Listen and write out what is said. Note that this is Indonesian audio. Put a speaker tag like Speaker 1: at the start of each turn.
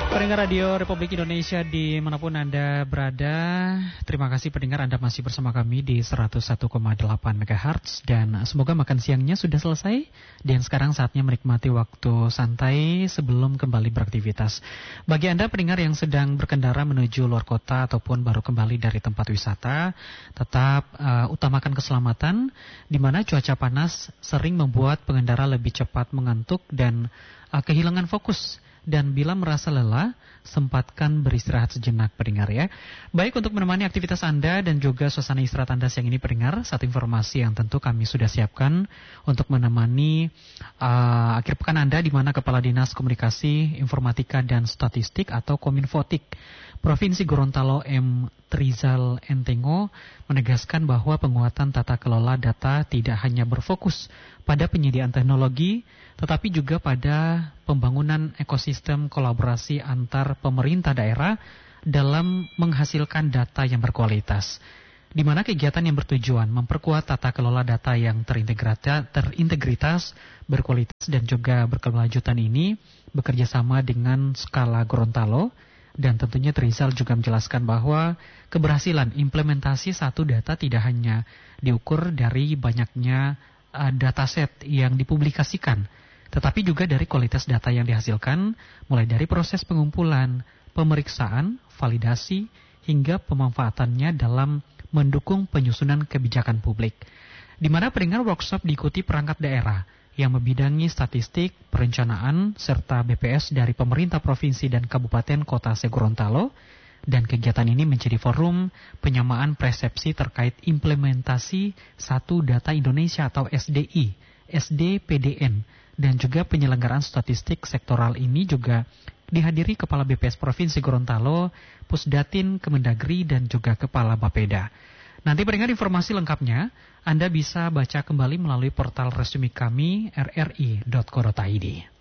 Speaker 1: Pendengar Radio Republik Indonesia dimanapun Anda berada, terima kasih pendengar Anda masih bersama kami di 101,8 MHz dan semoga makan siangnya sudah selesai dan sekarang saatnya menikmati waktu santai sebelum kembali beraktivitas. Bagi Anda pendengar yang sedang berkendara menuju luar kota ataupun baru kembali dari tempat wisata, tetap utamakan keselamatan di mana cuaca panas sering membuat pengendara lebih cepat mengantuk dan kehilangan fokus. Dan bila merasa lelah, sempatkan beristirahat sejenak pendengar ya. Baik, untuk menemani aktivitas Anda dan juga suasana istirahat Anda siang ini pendengar, satu informasi yang tentu kami sudah siapkan untuk menemani akhir pekan Anda di mana Kepala Dinas Komunikasi, Informatika dan Statistik atau Kominfotik Provinsi Gorontalo M. Trizal Entengo menegaskan bahwa penguatan tata kelola data tidak hanya berfokus pada penyediaan teknologi, tetapi juga pada pembangunan ekosistem kolaborasi antar pemerintah daerah dalam menghasilkan data yang berkualitas. Di mana kegiatan yang bertujuan memperkuat tata kelola data yang terintegritas, berkualitas dan juga berkelanjutan ini bekerja sama dengan skala Gorontalo. Dan tentunya Trizal juga menjelaskan bahwa keberhasilan implementasi satu data tidak hanya diukur dari banyaknya dataset yang dipublikasikan, tetapi juga dari kualitas data yang dihasilkan, mulai dari proses pengumpulan, pemeriksaan, validasi, hingga pemanfaatannya dalam mendukung penyusunan kebijakan publik. Di mana pendengar workshop diikuti perangkat daerah yang membidangi statistik, perencanaan, serta BPS dari pemerintah provinsi dan kabupaten kota Gorontalo. Dan kegiatan ini menjadi forum penyamaan persepsi terkait implementasi Satu Data Indonesia atau SDI, SDPDN, dan juga penyelenggaraan statistik sektoral ini juga dihadiri Kepala BPS Provinsi Gorontalo, Pusdatin Kemendagri, dan juga Kepala Bapeda. Nanti pendengar informasi lengkapnya Anda bisa baca kembali melalui portal resmi kami rri.co.id.